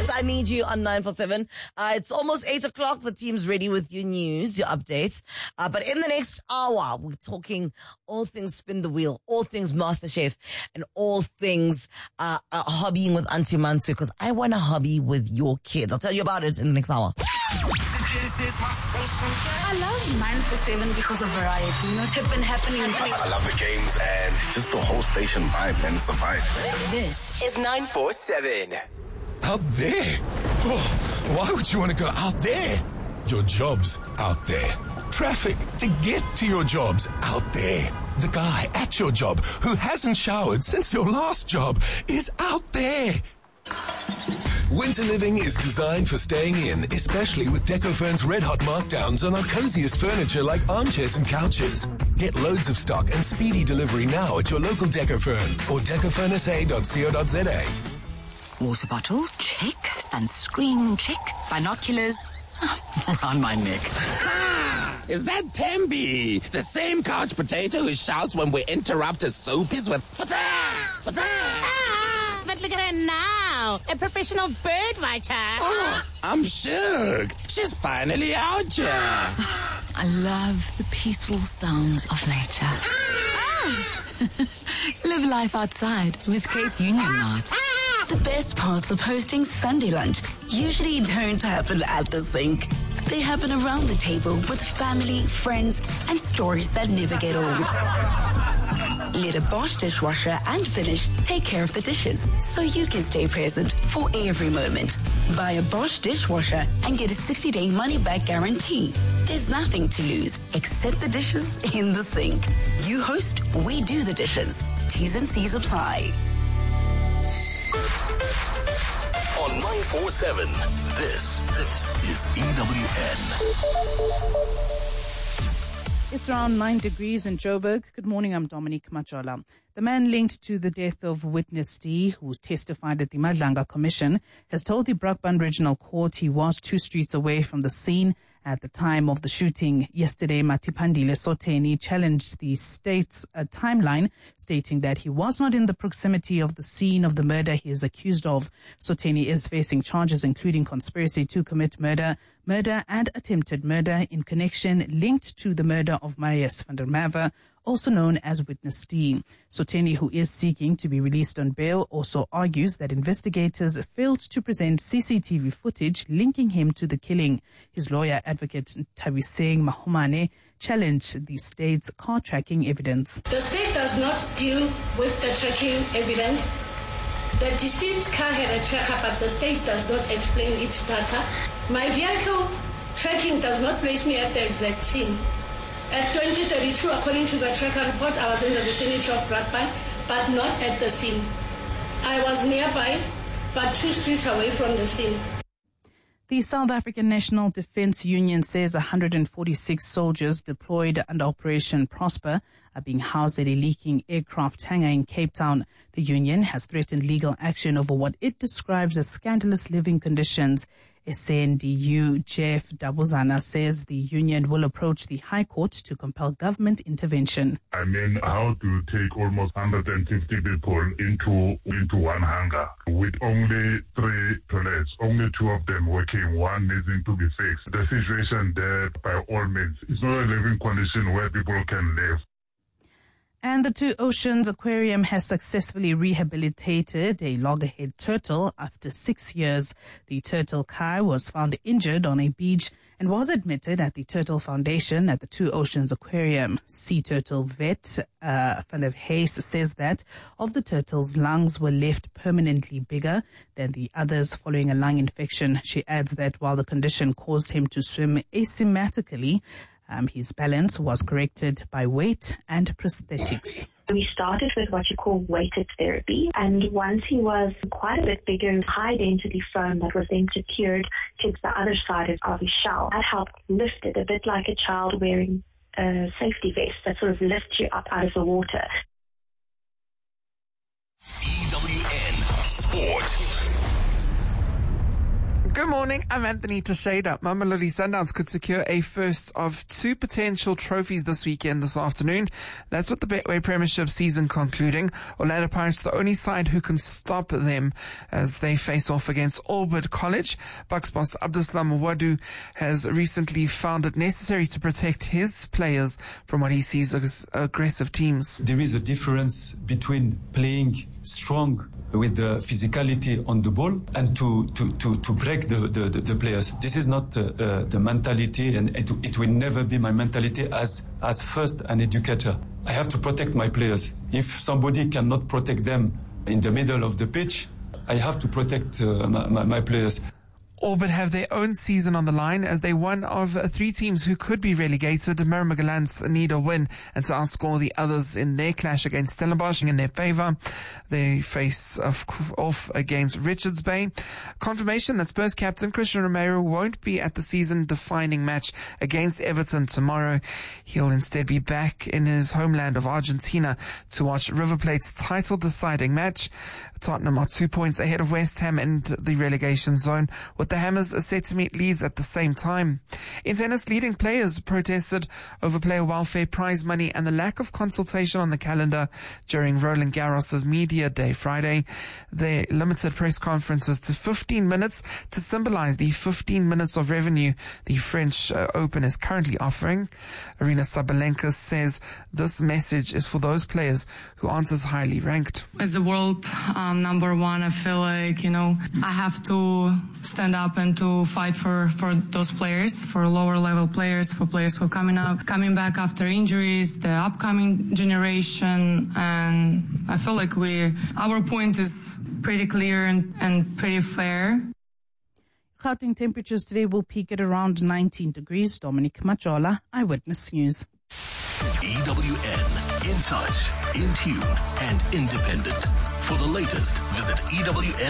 I Need You on 947. It's almost 8 o'clock. The team's ready with your news, your updates. But in the next hour, we're talking all things spin the wheel, all things MasterChef, and all things hobbying with Auntie Mansu, because I want a hobby with your kids. I'll tell you about it in the next hour. I love 947 because of variety. You know what's been happening? I love the games and just the whole station vibe, man. It's a vibe. This is 947. Out there? Oh, why would you want to go out there? Your job's out there. Traffic to get to your job's out there. The guy at your job who hasn't showered since your last job is out there. Winter living is designed for staying in, especially with Decofurn's red-hot markdowns on our coziest furniture like armchairs and couches. Get loads of stock and speedy delivery now at your local Decofurn or decofurnsa.co.za. Water bottle, check. Sunscreen, check. Binoculars, around my neck. Is that Tembi? The same couch potato who shouts when we interrupt his soapies with fata, fata. But look at her now, a professional bird watcher. Oh, I'm shook. She's finally out here. I love the peaceful sounds of nature. Live life outside with Cape Union Mart. The best parts of hosting Sunday lunch usually don't happen at the sink. They happen around the table with family, friends, and stories that never get old. Let a Bosch dishwasher and Finish take care of the dishes so you can stay present for every moment. Buy a Bosch dishwasher and get a 60-day money-back guarantee. There's nothing to lose except the dishes in the sink. You host, we do the dishes. T's and C's apply. On 947, this is EWN. It's around 9 degrees in Joburg. Good morning, I'm Dominique Majola. The man linked to the death of witness D, who testified at the Madlanga Commission, has told the Brakpan Regional Court he was 2 streets away from the scene at the time of the shooting. Yesterday, Matipandile Soteni challenged the state's timeline, stating that he was not in the proximity of the scene of the murder he is accused of. Soteni is facing charges including conspiracy to commit murder and attempted murder in connection linked to the murder of Marius van der Merwe, also known as Witness D. Soteni, who is seeking to be released on bail, also argues that investigators failed to present CCTV footage linking him to the killing. His lawyer, advocate Thabiseng Mahumane, challenged the state's car tracking evidence. The state does not deal with the tracking evidence. The deceased car had a tracker, but the state does not explain its data. My vehicle tracking does not place me at the exact scene. At 2032, according to the tracker report, I was in the vicinity of Brakpan, but not at the scene. I was nearby, but 2 streets away from the scene. The South African National Defence Union says 146 soldiers deployed under Operation Prosper are being housed at a leaking aircraft hangar in Cape Town. The union has threatened legal action over what it describes as scandalous living conditions. SNDU Jeff Dabuzana says the union will approach the High Court to compel government intervention. I mean, how to take almost 150 people into one hangar with only 3 toilets, only 2 of them working, one needing to be fixed. The situation there, by all means, is not a living condition where people can live. And the Two Oceans Aquarium has successfully rehabilitated a loggerhead turtle after 6 years. The turtle Kai was found injured on a beach and was admitted at the Turtle Foundation at the Two Oceans Aquarium. Sea turtle vet Van der Hees says that of the turtle's lungs were left permanently bigger than the others following a lung infection. She adds that while the condition caused him to swim asymmetrically, his balance was corrected by weight and prosthetics. We started with what you call weighted therapy, and once he was quite a bit bigger, high density foam that was then secured to the other side of his shell. That helped lift it, a bit like a child wearing a safety vest that sort of lifts you up out of the water. EWN Sport. Good morning, I'm Anthony Teixeira. Mamelodi Sundowns could secure a first of 2 potential trophies this weekend, this afternoon. That's with the Betway Premiership season concluding. Orlando Pirates the only side who can stop them as they face off against Albert College. Bucks boss Abdeslam Wadu has recently found it necessary to protect his players from what he sees as aggressive teams. There is a difference between playing strong with the physicality on the ball and to break the players. This is not the mentality, and it will never be my mentality as first an educator. I have to protect my players. If somebody cannot protect them in the middle of the pitch, I have to protect my players. Albert have their own season on the line as they're one of 3 teams who could be relegated. Merrimagalants need a win and to outscore the others in their clash against Stellenbosch in their favour. They face off against Richards Bay. Confirmation that Spurs captain Christian Romero won't be at the season-defining match against Everton tomorrow. He'll instead be back in his homeland of Argentina to watch River Plate's title-deciding match. Tottenham are 2 points ahead of West Ham in the relegation zone, with the Hammers are set to meet Leeds at the same time. In tennis, leading players protested over player welfare, prize money, and the lack of consultation on the calendar during Roland Garros' Media Day Friday. They limited press conferences to 15 minutes to symbolize the 15 minutes of revenue the French Open is currently offering. Arina Sabalenka says this message is for those players who aren't as highly ranked. As a world number one, I feel like, I have to stand up and to fight for those players, for lower level players, for players who are coming back after injuries, the upcoming generation. And I feel like our point is pretty clear and pretty fair. Gauteng temperatures today will peak at around 19 degrees. Dominic Majola, Eyewitness News. EWN, in touch, in tune, and independent. For the latest, visit EWN.